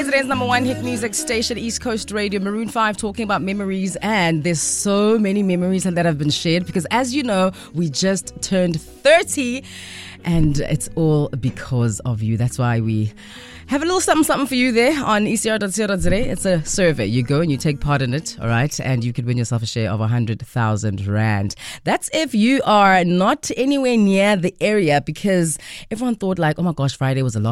KZN's number one hit music station, East Coast Radio, Maroon 5, talking about memories. And there's so many memories that have been shared because, as you know, we just turned 30 and it's all because of you. That's why we have a little something for you there on ECR.co.za. It's a survey. You go and you take part in it, all right? And you could win yourself a share of 100,000 Rand. That's if you are not anywhere near the area, because everyone thought like, oh my gosh, Friday was a lot.